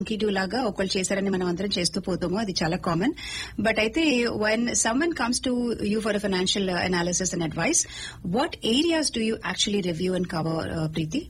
కిడు లాగా ఒకళ్ళు చేశారని మనం అందరం చేస్తూ పోతాము, అది చాలా కామన్. బట్ అయితే when someone comes to you for a financial analysis and advice, what areas do you actually review and cover, ప్రీతి?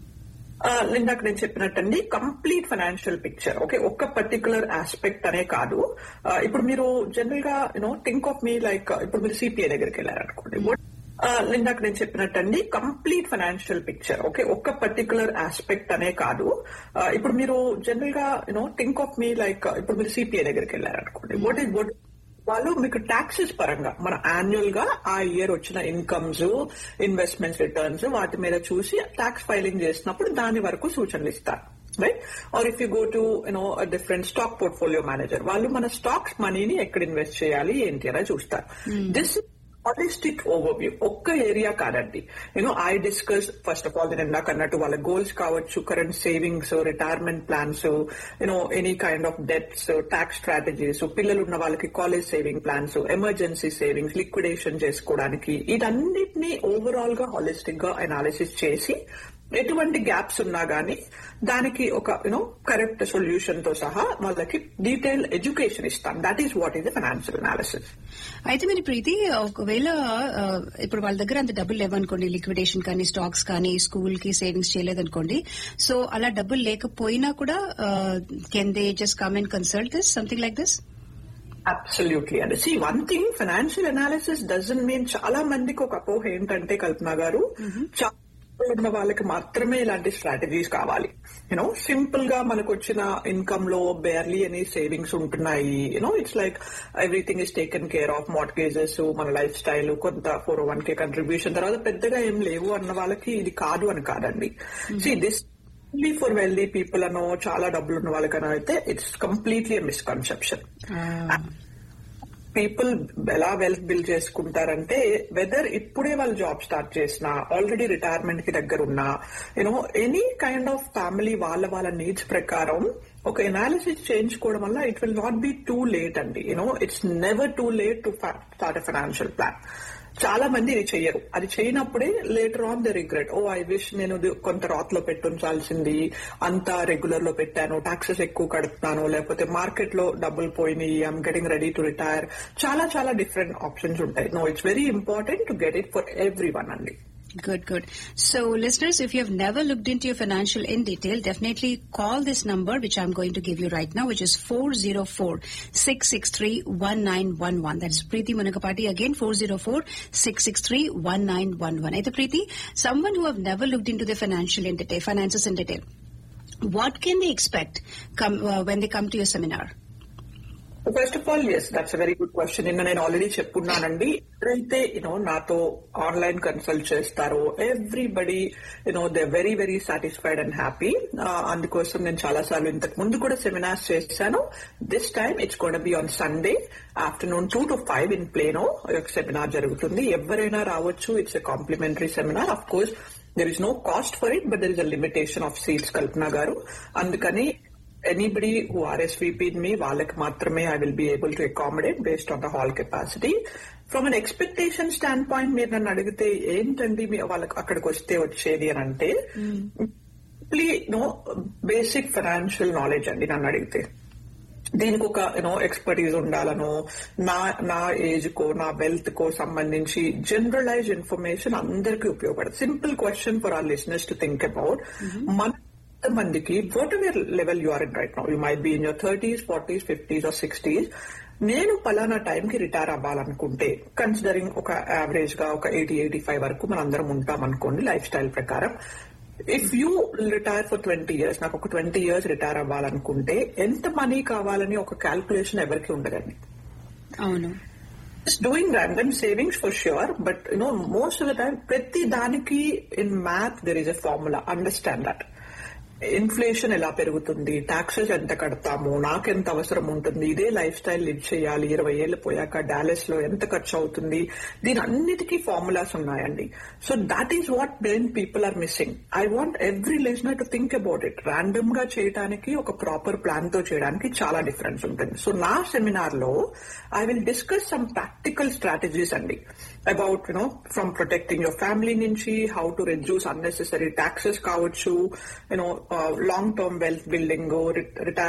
ఇందాక నేను చెప్పినట్టండి, కంప్లీట్ ఫైనాన్షియల్ పిక్చర్. ఓకే, ఒక్క పర్టికులర్ ఆస్పెక్ట్ అనే కాదు. ఇప్పుడు మీరు జనరల్ గా థింక్ ఆఫ్ మీ లైక్, ఇప్పుడు మీరు సిపిఐ దగ్గరికి వెళ్ళారనుకోండి. ఇందాక నేను చెప్పినట్టండి, కంప్లీట్ ఫైనాన్షియల్ పిక్చర్. ఓకే, ఒక్క పర్టికులర్ ఆస్పెక్ట్ అనే కాదు. ఇప్పుడు మీరు జనరల్ గా థింక్ ఆఫ్ మీ లైక్, ఇప్పుడు మీరు సిపిఐ దగ్గరికి వెళ్ళారనుకోండి. వాట్ వాళ్ళు మీకు టాక్సెస్ పరంగా మన యాన్యువల్ గా ఆ ఇయర్ వచ్చిన ఇన్కమ్స్, ఇన్వెస్ట్మెంట్స్ రిటర్న్స్ వాటి మీద చూసి ట్యాక్స్ ఫైలింగ్ చేసినప్పుడు దాని వరకు సూచనలు ఇస్తారు. Right? Are if you go to different stock portfolio manager, వాళ్ళు మన స్టాక్స్ మనీని ఎక్కడ ఇన్వెస్ట్ చేయాలి ఏంటి అని చూస్తారు. దిస్ హాలిస్టిక్ ఓవర్వ్యూ, ఒక్క ఏరియా కాదండి. I discuss first of all నేను ఇందాక అన్నట్టు వాళ్ళ గోల్స్ కావచ్చు, current savings, retirement plans, any kind of debts, tax strategies, పిల్లలు ఉన్న వాళ్ళకి college saving plans, emergency savings, liquidation చేసుకోవడానికి, ఇదన్నిటినీ ఓవరాల్ గా హాలిస్టిక్ గా అనాలిసిస్ చేసి ఎటువంటి గ్యాప్స్ ఉన్నా గానీ దానికి ఒక కరెక్ట్ సొల్యూషన్ తో సహా వాళ్ళకి డీటెయిల్ ఎడ్యుకేషన్ ఇస్తాం. That is what is the financial analysis. అయితే మీరు ప్రీతి, ఒకవేళ ఇప్పుడు వాళ్ళ దగ్గర అంత డబ్బులు లేవనుకోండి, లిక్విడేషన్ కానీ స్టాక్స్ కానీ స్కూల్ కి సేవింగ్స్ చేయలేదనుకోండి, సో అలా డబ్బులు లేకపోయినా కూడా can they just come and consult this, something like this? Absolutely అండి. See one thing, financial analysis doesn't mean, చాలా మందికి ఒక అపోహ ఏంటంటే కల్పన గారు, ఉన్న వాళ్ళకి మాత్రమే ఇలాంటి స్ట్రాటజీస్ కావాలి. సింపుల్ గా మనకు వచ్చిన ఇన్కమ్ లో బేర్లీ ఎనీ సేవింగ్స్ ఉంటున్నాయి. It's like everything is taken care of, మార్ట్గేజెస్, మన లైఫ్ స్టైల్, కొంత 401k కంట్రిబ్యూషన్, తర్వాత పెద్దగా ఏం లేవు అన్న వాళ్ళకి ఇది కాదు అని కాదండి. See this only for wealthy people అనో, చాలా డబ్బులు ఉన్న వాళ్ళకనో అయితే ఇట్స్ కంప్లీట్లీ మిస్కన్సెప్షన్. పీపుల్ ఎలా వెల్త్ బిల్డ్ చేసుకుంటారంటే, వెదర్ ఇప్పుడే వాళ్ళు జాబ్ స్టార్ట్ చేసినా, ఆల్రెడీ రిటైర్మెంట్ కి దగ్గర ఉన్నా, ఎనీ కైండ్ ఆఫ్ ఫ్యామిలీ వాళ్ళ నీడ్స్ ప్రకారం ఒక ఎనాలిసిస్ చేయించుకోవడం వల్ల it will not be too late అండి. It's never too late to start a financial plan. చాలా మంది ఇది చెయ్యరు. అది చేయనప్పుడే later on the regret, I wish నేను కొంత రాత్ లో పెట్టుంచాల్సింది, అంతా రెగ్యులర్ లో పెట్టాను, టాక్సెస్ ఎక్కువ కడుతున్నాను, లేకపోతే మార్కెట్ లో డబ్బులు పోయినాయి, I'm getting ready to retire. చాలా చాలా డిఫరెంట్ ఆప్షన్స్ ఉంటాయి. It's very important to get it for every one అండి. Good, good. So, listeners, if you have never looked into your financial in detail, definitely call this number, which I'm going to give you right now, which is 404-663-1911. That is Preeti Munagapati again, 404-663-1911. Aitha Preeti, someone who have never looked into their finances in detail, what can they expect when they come to your seminar? First of all, yes, that's a very good question. నిన్న నేను already చెప్పున్నానండి, ఎవరైతే నాతో online consult చేస్తారో everybody they very very satisfied and happy. అందుకోసం నేను చాలా సార్లు ఇంతకు ముందు కూడా సెమినార్స్ చేశాను. This time it's gonna be on Sunday afternoon 2 to 5 in plano seminar జరుగుతుంది. ఎవరైనా రావచ్చు. It's a complementary seminar. Of course there is no cost for it, but there is a limitation of seats, కల్పన గారు. అందుకని anybody who RSVP'd me, వాళ్ళకి మాత్రమే I will be able to accommodate based on the hall capacity. From an expectation standpoint, మీరు నన్ను అడిగితే ఏంటండి వాళ్ళకి అక్కడికి వస్తే వచ్చేది అని అంటే, బేసిక్ ఫైనాన్షియల్ నాలెడ్జ్ అండి. నన్ను అడిగితే దీనికి ఒక ఎక్స్పర్టీస్ ఉండాలనో, నా ఏజ్ కో, నా వెల్త్ కో సంబంధించి జనరలైజ్ ఇన్ఫర్మేషన్ అందరికీ ఉపయోగపడదు. Simple question for hour listeners to think about. మందికి what ever level you are in right now, you might be in your 30s, 40s, 50s or 60s, నేను పలానా టైంకి retire అవ్వాలనుకుంటే, considering ఒక average గా ఒక 80-85 వరకు మనందరం ఉంటాం అనుకోండి లైఫ్ స్టైల్ ప్రకారం. If you retire for 20 years, నాకు ఒక 20 years రిటైర్ అవ్వాలనుకుంటే ఎంత మనీ కావాలని ఒక క్యాల్కులేషన్ ఎవరికి ఉండదండి. అవును, doing random savings for sure, but most of the time ప్రతి దానికి in math there is a formula. Understand that. Inflation ఎలా పెరుగుతుంది, టాక్సెస్ ఎంత కడతాము, నాకెంత అవసరం ఉంటుంది, ఇదే లైఫ్ స్టైల్ లిడ్ చేయాలి 20 years పోయాక డాలస్ లో ఎంత ఖర్చు అవుతుంది, దీని అన్నిటికీ ఫార్ములాస్ ఉన్నాయండి. So that is what then people are missing. I want every listener to think about it. Random గా చేయడానికి, ఒక ప్రాపర్ ప్లాన్ తో చేయడానికి చాలా డిఫరెన్స్ ఉంటుంది. సో నా సెమినార్ లో I will discuss some practical strategies అండి, about from protecting your family నుంచి, how to reduce unnecessary taxes కావచ్చు, long term wealth building, retire